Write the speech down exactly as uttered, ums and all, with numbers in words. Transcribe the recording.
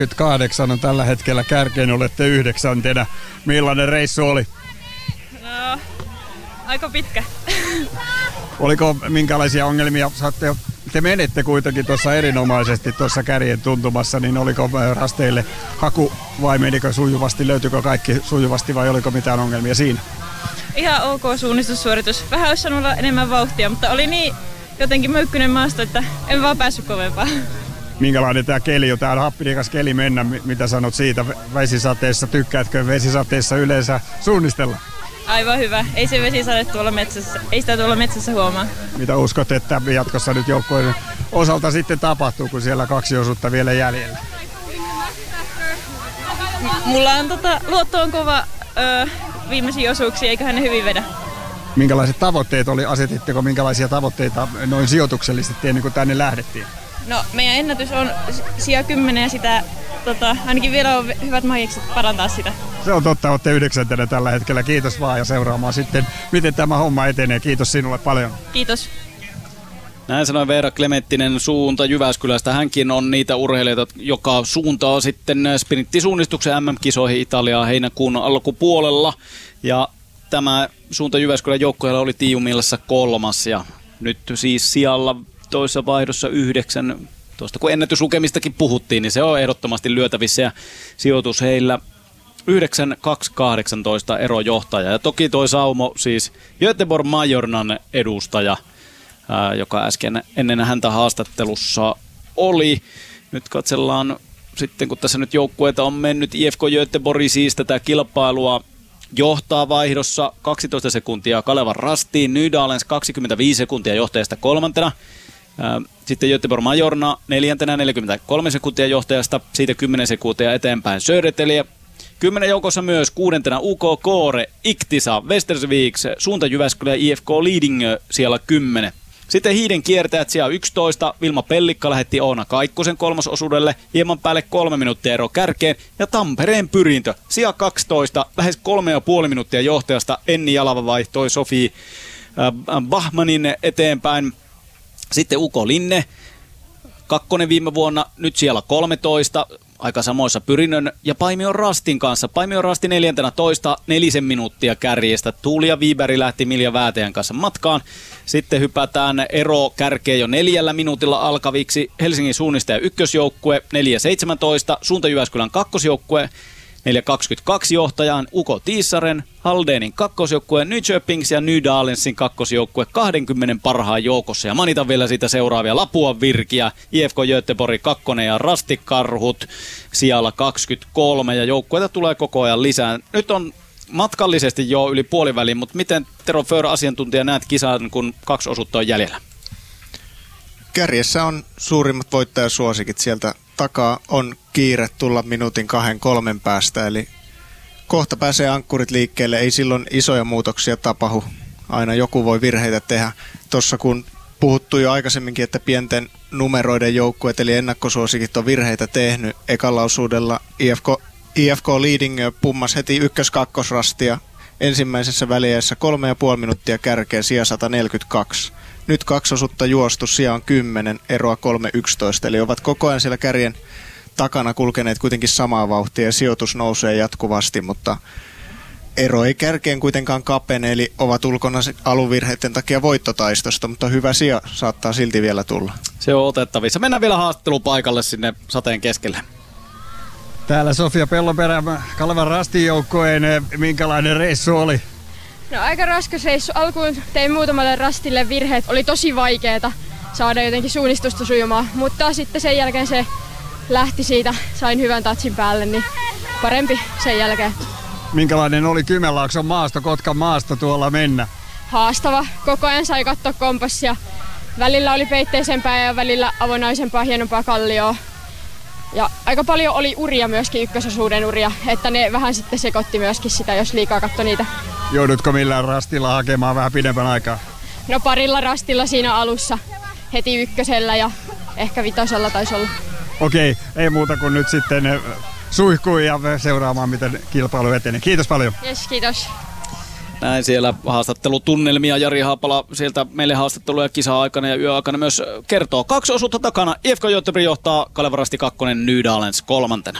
kahdeksan on tällä hetkellä kärkeen, olette yhdeksäntenä. Millainen reissu oli? No, aika pitkä. Oliko minkälaisia ongelmia? Saatte, te menette kuitenkin tuossa erinomaisesti tuossa kärjen tuntumassa, niin oliko rasteille haku vai menikö sujuvasti? Löytyykö kaikki sujuvasti vai oliko mitään ongelmia siinä? Ihan ok suunnistussuoritus. Vähän olisi saanut olla enemmän vauhtia, mutta oli niin jotenkin möykkyinen maasto, että en vaan päässyt kovempaa. Minkälainen tämä keli on? Tämä on happinikas keli mennä. Mitä sanot siitä vesisateessa? Tykkäätkö vesisateessa yleensä suunnistella? Aivan hyvä. Ei se vesisade tuolla metsässä. Ei sitä tuolla metsässä huomaa. Mitä uskot, että jatkossa nyt joukkueen osalta sitten tapahtuu, kun siellä kaksi osuutta vielä jäljellä? Mulla on tota, luotto on kova öö, viimeisiä osuuksia, eiköhän ne hyvin vedä. Minkälaiset tavoitteet oli? Asetitteko minkälaisia tavoitteita noin sijoituksellisesti ennen kuin tänne lähdettiin? No, meidän ennätys on sija kymmenen ja sitä, tota, ainakin vielä on hyvät mahdollisuudet parantaa sitä. Se on totta, olette yhdeksäntenä tällä hetkellä. Kiitos vaan ja seuraamaan sitten, miten tämä homma etenee. Kiitos sinulle paljon. Kiitos. Näin sanoi Veera Klementtinen Suunta Jyväskylästä. Hänkin on niitä urheilijoita, joka suuntaa sitten sprinttisuunnistuksen M M-kisoihin Italiaa heinäkuun alkupuolella. Ja tämä Suunta Jyväskylän joukkueella oli Tiiumillassa kolmas ja nyt siis sijalla toisessa vaihdossa yhdeksän. Tuosta kun ennätyslukemistakin puhuttiin, niin se on ehdottomasti lyötävissä ja sijoitus heillä yhdeksän kaksi kahdeksantoista erojohtaja. Ja toki toi Saumo siis Göteborg Majornan edustaja, ää, joka äsken ennen häntä haastattelussa oli. Nyt katsellaan sitten, kun tässä nyt joukkueita on mennyt. I F K Göteborg siis tätä kilpailua johtaa vaihdossa kaksitoista sekuntia Kalevan Rastiin. Nydalens kaksikymmentäviisi sekuntia johtajasta kolmantena. Sitten Göteborg Majorna neljäntenä neljäkymmentäkolme sekuntia johtajasta, siitä kymmenen sekuntia eteenpäin Södertälje. Kymmenen joukossa myös kuudentena U K Kåre, Iktisa, Västersviks, Suunta Jyväskylä I F K Lidingö siellä kymmenen. Sitten hiiden kiertäjät siellä yksitoista, Vilma Pellikka lähetti Oona Kaikkosen kolmososuudelle, hieman päälle kolme minuuttia ero kärkeen, ja Tampereen Pyrintö, sija kaksitoista, lähes kolme ja puoli minuuttia johtajasta, Enni Jalava vaihtoi Sofi äh, Bahmanin eteenpäin. Sitten Uko Linne, kakkonen viime vuonna, nyt siellä kolmetoista, aika samoissa Pyrinnön ja Paimion Rastin kanssa. Paimion Rasti neljäntenä toista, nelisen minuuttia kärjestä. Tuulia Viiberi lähti Milja Väätäjän kanssa matkaan. Sitten hypätään ero kärkeen jo neljällä minuutilla alkaviksi. Helsingin suunnistaja ykkösjoukkue, neljä seitsemäntoista, Suunta Jyväskylän kakkosjoukkue, neljä kaksikymmentäkaksi johtajaan Uko Tiissaren, Haldenin kakkosjoukkue, Nyköpings ja Nydalensin kakkosjoukkue kaksikymmentä parhaan joukossa. Ja manitan vielä siitä seuraavia Lapuan Virkiä, I F K Göteborg kakkonen ja Rastikarhut sijalla kaksikymmentäkolme ja joukkueita tulee koko ajan lisää. Nyt on matkallisesti jo yli puoliväliin, mutta miten Tero Föör asiantuntija näet kisan, kun kaksi osuutta on jäljellä? Kärjessä on suurimmat voittajasuosikit, sieltä takaa on kiire tulla minuutin kahden kolmen päästä, eli kohta pääsee ankkurit liikkeelle, ei silloin isoja muutoksia tapahdu, aina joku voi virheitä tehdä. Tuossa kun puhuttu jo aikaisemminkin, että pienten numeroiden joukkueet eli ennakkosuosikit on virheitä tehnyt, ekalla osuudella I F K, I F K Lidingö pummas heti ykkös-kakkosrastia ensimmäisessä väliässä kolme ja puoli minuuttia kärkeä, sija sata neljäkymmentäkaksi. Nyt kaksi osuutta juostu, sija on kymmenen, eroa kolme yksitoista, eli ovat koko ajan siellä kärjen takana kulkeneet kuitenkin samaa vauhtia ja sijoitus nousee jatkuvasti, mutta ero ei kärkeen kuitenkaan kapene, eli ovat ulkona aluvirheiden takia voittotaistosta, mutta hyvä sija saattaa silti vielä tulla. Se on otettavissa. Mennään vielä haastattelupaikalle sinne sateen keskelle. Täällä Sofia Pellonperä, Kalevan Rastin joukkueen, minkälainen reissu oli? No aika raskas reissu. Alkuun tein muutamalle rastille virheet. Oli tosi vaikeeta saada jotenkin suunnistusta sujumaan, mutta sitten sen jälkeen se lähti siitä. Sain hyvän tatsin päälle, niin parempi sen jälkeen. Minkälainen oli Kymenlaakson maasto, Kotkan maasto tuolla mennä? Haastava. Koko ajan sai katsoa kompassia. Välillä oli peitteisempää ja välillä avonaisempaa, hienompaa kallioa. Ja aika paljon oli uria myöskin, ykkösosuuden uria, että ne vähän sitten sekoitti myöskin sitä, jos liikaa katsoi niitä. Joudutko millään rastilla hakemaan vähän pidemmän aikaa? No parilla rastilla siinä alussa, heti ykkösellä ja ehkä vitosella taisi olla. Okei, ei muuta kuin nyt sitten suihkuun ja seuraamaan, miten kilpailu etenee. Kiitos paljon. Yes, kiitos. Näin siellä haastattelutunnelmia. Jari Haapala sieltä meille haastatteluja kisa-aikana ja yöaikana myös kertoo. Kaksi osuutta takana. I F K Göteborg johtaa, Kalevala Rasti kakkonen, Nydalens kolmantena.